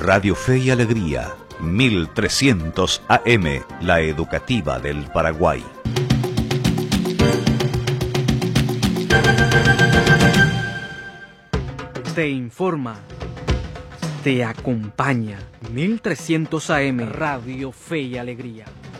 Radio Fe y Alegría, 1300 AM, la educativa del Paraguay. Te informa, te acompaña, 1300 AM, Radio Fe y Alegría.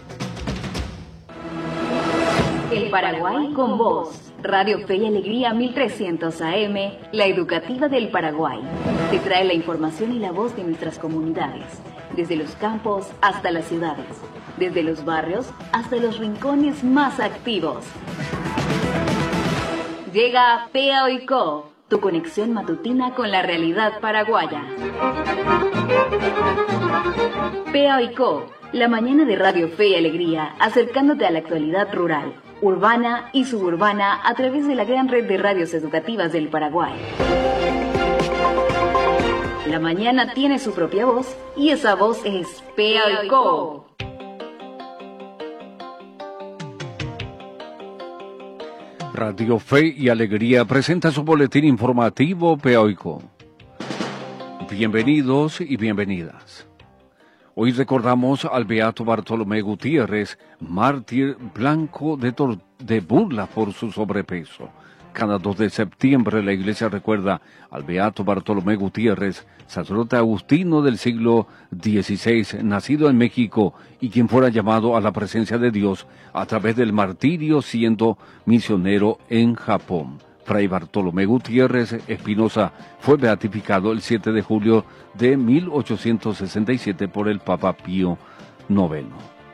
El Paraguay con vos. Radio Fe y Alegría 1300 AM, la educativa del Paraguay. Te trae la información y la voz de nuestras comunidades, desde los campos hasta las ciudades, desde los barrios hasta los rincones más activos. Llega PEA-OICO, tu conexión matutina con la realidad paraguaya. PEA-OICO, la mañana de Radio Fe y Alegría, acercándote a la actualidad rural, urbana y suburbana a través de la gran red de radios educativas del Paraguay. La mañana tiene su propia voz y esa voz es PEA-OICO. Radio Fe y Alegría presenta su boletín informativo PEA-OICO. Bienvenidos y bienvenidas. Hoy recordamos al beato Bartolomé Gutiérrez, mártir blanco de burla por su sobrepeso. Cada 2 de septiembre la iglesia recuerda al beato Bartolomé Gutiérrez, sacerdote agustino del siglo XVI, nacido en México y quien fuera llamado a la presencia de Dios a través del martirio siendo misionero en Japón. Fray Bartolomé Gutiérrez Espinosa fue beatificado el 7 de julio de 1867 por el Papa Pío IX.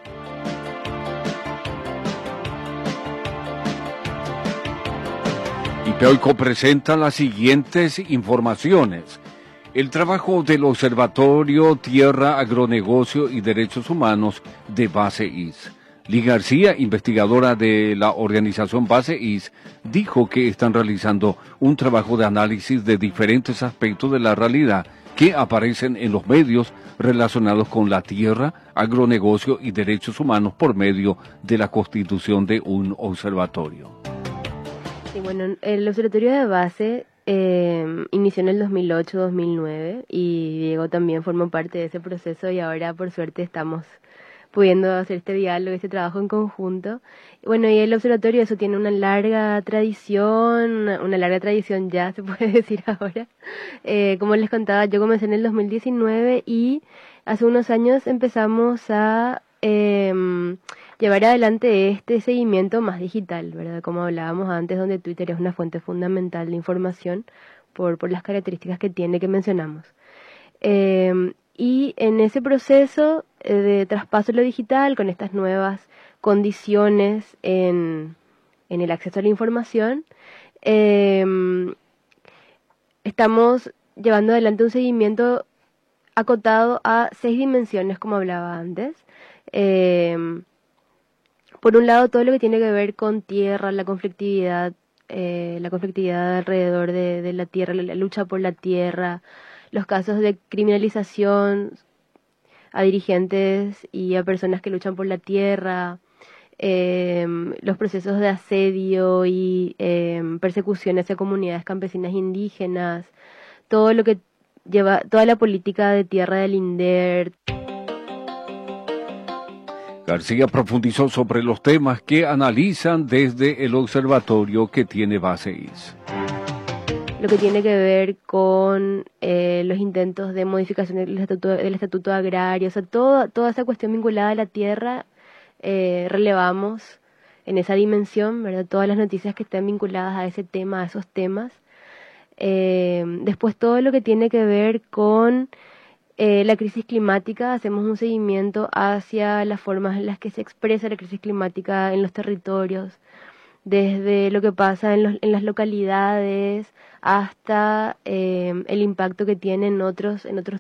Y PEA-OICO presenta las siguientes informaciones. El trabajo del Observatorio Tierra, Agronegocio y Derechos Humanos de Base IS. Liz García, investigadora de la organización Base IS, dijo que están realizando un trabajo de análisis de diferentes aspectos de la realidad que aparecen en los medios relacionados con la tierra, agronegocio y derechos humanos por medio de la constitución de un observatorio. Sí, bueno, el observatorio de base inició en el 2008-2009 y Diego también formó parte de ese proceso y ahora por suerte estamos pudiendo hacer este diálogo, este trabajo en conjunto. Bueno, y el observatorio eso tiene una larga tradición ya se puede decir ahora. Como les contaba, yo comencé en el 2019 y hace unos años empezamos a llevar adelante este seguimiento más digital, ¿verdad? Como hablábamos antes, donde Twitter es una fuente fundamental de información por las características que tiene que mencionamos. Y en ese proceso de traspaso a lo digital, con estas nuevas condiciones en el acceso a la información, estamos llevando adelante un seguimiento acotado a 6 dimensiones, como hablaba antes. Por un lado, todo lo que tiene que ver con tierra, la conflictividad alrededor de la tierra, la lucha por la tierra, los casos de criminalización a dirigentes y a personas que luchan por la tierra, los procesos de asedio y persecución hacia comunidades campesinas indígenas, todo lo que lleva, toda la política de tierra del INDER. García profundizó sobre los temas que analizan desde el observatorio que tiene Base IS. Lo que tiene que ver con los intentos de modificación del estatuto agrario, o sea, toda esa cuestión vinculada a la tierra, relevamos en esa dimensión, ¿verdad? Todas las noticias que estén vinculadas a ese tema, a esos temas. Después todo lo que tiene que ver con la crisis climática, hacemos un seguimiento hacia las formas en las que se expresa la crisis climática en los territorios, desde lo que pasa en las localidades hasta el impacto que tiene en otros